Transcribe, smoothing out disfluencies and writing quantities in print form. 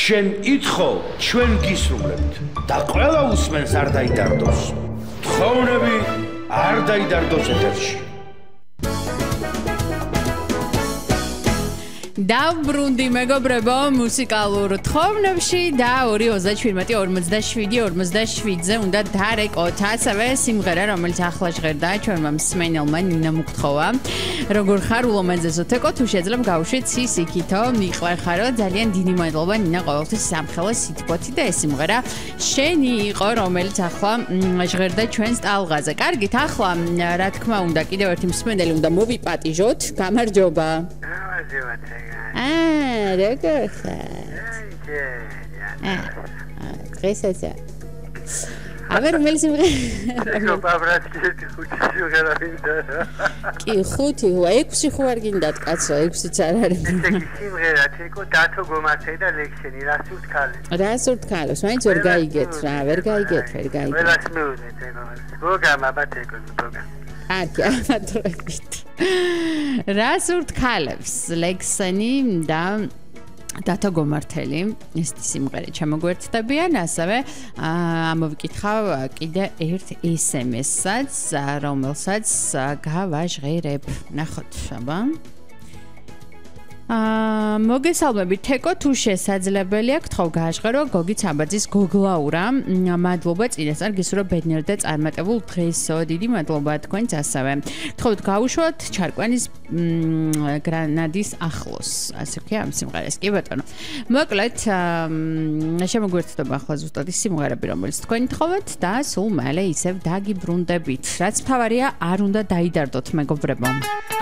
შენ ითხოვ, ჩვენ გისრულებთ და ყველა უსმენს არ დაიდარდოს. თხოვნები არ დაიდარდოს ეთერში. დაბრუნდი მეგობრებო მუსიკალურ თხოვნებში და 2:27:47-ზე უნდა დარეკოთ ასევე სიმღერა რომელიც ახლა ჟღერდა ჩვენმა მსმენელმა ნინა მუქთხოვა როგორ ხარ ულომენძესო თეკო თუ შეძლებ გავუშვით სისიქითო მიყლეხარო ძალიან დიდი მადლობა ნინა ყოველთვის სამხელო სიტყვათი და ეს სიმღერა შენი იყო რომელიც ახლა ჟღერდა ჩვენს ტალღაზე კარგით ახლა რა თქმა უნდა კიდევ ერთი მსმენელი უნდა მოვიპატიჟოთ გამარჯობა როგორ ხარ? დღესაც აბა რომელი სიმღერა? კი, 5, 6 ხო არ გინდათ კაცო, 6-იც არ არის. სიმღერა თეკო დათო გომართე და ლექსენი რა სურთ ქალებს. რა სურთ ქალებს? მაინც ვერ გაიგეთ რა, ვერ გაიგეთ. ყველას მეუბნეთ თეკო. გოგამ აბა თეკო გოგამ. არქი ამატრებით. რა სურთ ქალებს? ლექსენი და დათო გომართელი ეს სიმღერა ჩამოგვერთდებიან ასევე ამოვიკითხავ კიდე ერთ SMS-საც რომელსაც გავაჟღერებ ნახოთ აბა მოგესალმებით თეკო თუ შესაძლებელია გთხოვ გააჟღერო გოგი ცაბაძის გოგლაურა მადლობა წინასწარ გისურვებ ბედნიერ და წარმატებულ დღესო დიდი მადლობა თქვენც ასევე გთხოვთ გაუშვოთ ჩარკვანის გრანადის ახლოს ასე ვქი ამ სიმღერას კი ბატონო მოკლედ შემოგვერთდება ახლა ზუსტად ის სიმღერები რომელიც თქვენ გთხოვთ და სულ მალე ისევ დაგიბრუნდებით რაც მთავარია არ უნდა დაიდარდოთ მეგობრებო